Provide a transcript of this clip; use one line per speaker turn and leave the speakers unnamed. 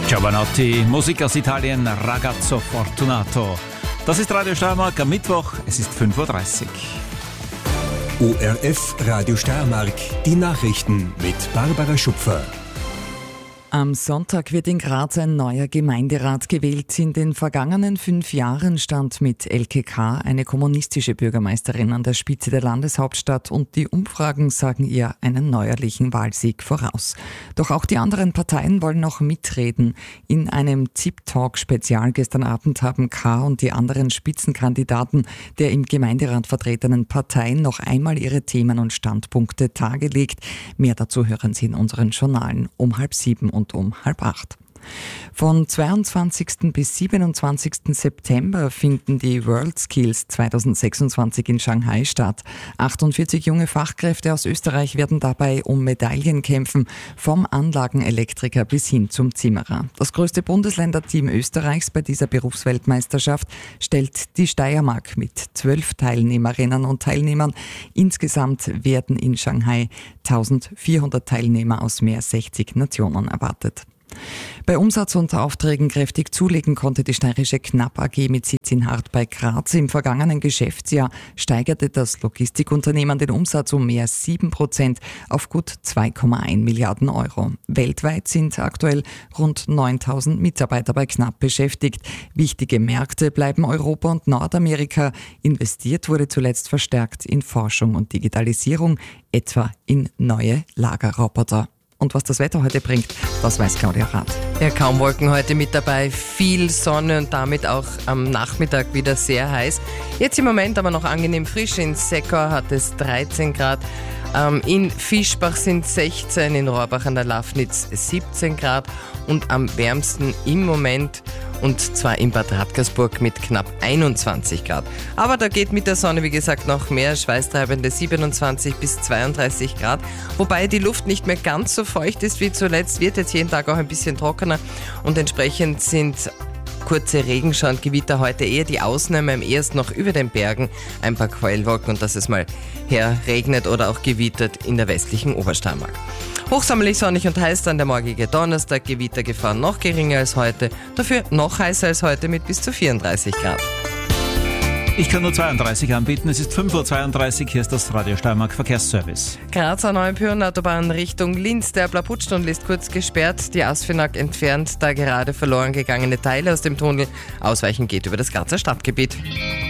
Giovanotti, Musik aus Italien, Ragazzo Fortunato. Das ist Radio Steiermark am Mittwoch, es ist 5:30
Uhr. ORF Radio Steiermark, die Nachrichten mit Barbara Schupfer.
Am Sonntag wird in Graz ein neuer Gemeinderat gewählt. In den vergangenen 5 Jahren stand mit Elke K. eine kommunistische Bürgermeisterin an der Spitze der Landeshauptstadt und die Umfragen sagen ihr einen neuerlichen Wahlsieg voraus. Doch auch die anderen Parteien wollen noch mitreden. In einem ZIP-Talk-Spezial gestern Abend haben K. und die anderen Spitzenkandidaten der im Gemeinderat vertretenen Parteien noch einmal ihre Themen und Standpunkte dargelegt. Mehr dazu hören Sie in unseren Journalen um 6:30 und um 7:30. Von 22. bis 27. September finden die WorldSkills 2026 in Shanghai statt. 48 junge Fachkräfte aus Österreich werden dabei um Medaillen kämpfen, vom Anlagenelektriker bis hin zum Zimmerer. Das größte Bundesländerteam Österreichs bei dieser Berufsweltmeisterschaft stellt die Steiermark mit 12 Teilnehmerinnen und Teilnehmern. Insgesamt werden in Shanghai 1400 Teilnehmer aus mehr als 60 Nationen erwartet. Bei Umsatz und Aufträgen kräftig zulegen konnte die steirische Knapp AG mit Sitz in Hart bei Graz. Im vergangenen Geschäftsjahr steigerte das Logistikunternehmen den Umsatz um mehr als 7% auf gut 2,1 Milliarden Euro. Weltweit sind aktuell rund 9000 Mitarbeiter bei Knapp beschäftigt. Wichtige Märkte bleiben Europa und Nordamerika. Investiert wurde zuletzt verstärkt in Forschung und Digitalisierung, etwa in neue Lagerroboter. Und was das Wetter heute bringt, das weiß Claudia Rath.
Ja, kaum Wolken heute mit dabei, viel Sonne und damit auch am Nachmittag wieder sehr heiß. Jetzt im Moment aber noch angenehm frisch. In Seckau hat es 13 Grad, in Fischbach sind 16, in Rohrbach an der Lafnitz 17 Grad und am wärmsten im Moment, und zwar in Bad Radkersburg mit knapp 21 Grad. Aber da geht mit der Sonne, wie gesagt, noch mehr, schweißtreibende 27 bis 32 Grad. Wobei die Luft nicht mehr ganz so feucht ist wie zuletzt, wird jetzt jeden Tag auch ein bisschen trockener und entsprechend sind kurze Regenschauer und Gewitter heute eher die Ausnahme, am ehesten noch über den Bergen ein paar Quellwolken und dass es mal herregnet oder auch gewittert in der westlichen Obersteiermark. Hochsommerlich sonnig und heiß dann der morgige Donnerstag, Gewittergefahr noch geringer als heute, dafür noch heißer als heute mit bis zu 34 Grad.
Ich kann nur 32 anbieten, es ist 5:32 Uhr, hier ist das Radio Steiermark Verkehrsservice.
Grazer Neuenpyrenenautobahn Richtung Linz, der Blauputztunnel ist kurz gesperrt, die Asfinag entfernt da gerade verloren gegangene Teile aus dem Tunnel. Ausweichen geht über das Grazer Stadtgebiet.